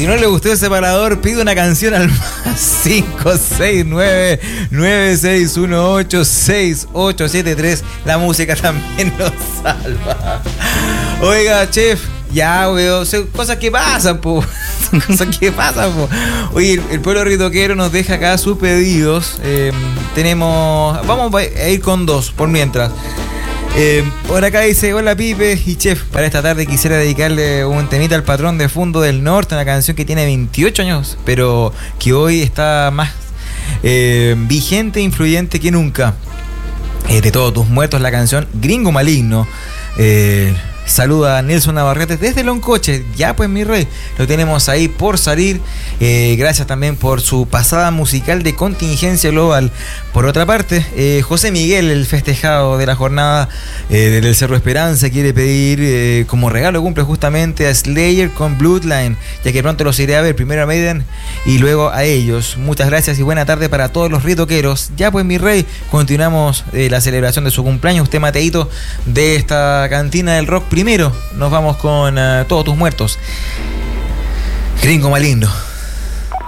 Si no le gustó el separador, pide una canción al más 569-9618-6873. La música también nos salva. Oiga, chef, ya, weón, cosas que pasan, po. Cosas que pasan, po. Oye, el pueblo ritoquero nos deja acá sus pedidos. Vamos a ir con dos, por mientras. Por acá dice: hola Pipe y chef, para esta tarde quisiera dedicarle un temita al patrón de Fundo del Norte, una canción que tiene 28 años, pero que hoy está más vigente e influyente que nunca. De Todos Tus Muertos, la canción Gringo Maligno. Saluda a Nelson Navarrete desde Loncoche. Ya pues, mi rey, lo tenemos ahí por salir. Gracias también por su pasada musical de Contingencia Global. Por otra parte, José Miguel, el festejado de la jornada del Cerro Esperanza, quiere pedir como regalo cumple justamente a Slayer con Bloodline, ya que pronto los iré a ver, primero a Maiden y luego a ellos. Muchas gracias y buena tarde para todos los ritoqueros. Ya pues, mi rey, continuamos la celebración de su cumpleaños. Usted, Mateito, de esta cantina del rock. Primero nos vamos con Todos Tus Muertos. Gringo Maligno.